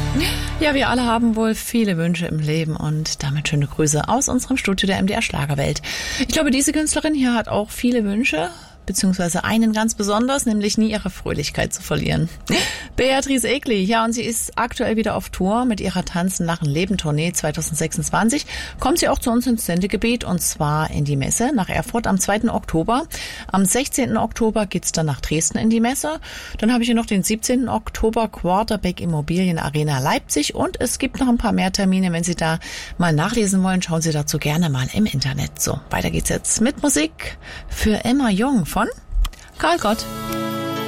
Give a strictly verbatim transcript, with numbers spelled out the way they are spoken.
Ja, wir alle haben wohl viele Wünsche im Leben und damit schöne Grüße aus unserem Studio der M D R Schlagerwelt. Ich glaube, diese Künstlerin hier hat auch viele Wünsche, beziehungsweise einen ganz besonders, nämlich nie ihre Fröhlichkeit zu verlieren. Beatrice Egli, ja, und sie ist aktuell wieder auf Tour mit ihrer Tanzen, Lachen, Leben Tournee zwanzig sechsundzwanzig. Kommt sie auch zu uns ins Sendegebiet und zwar in die Messe nach Erfurt am zweiten Oktober. Am sechzehnten Oktober geht's dann nach Dresden in die Messe. Dann habe ich hier noch den siebzehnten Oktober Quarterback Immobilien Arena Leipzig und es gibt noch ein paar mehr Termine. Wenn Sie da mal nachlesen wollen, schauen Sie dazu gerne mal im Internet. So, weiter geht's jetzt mit Musik für Immer Jung von Karl Gott.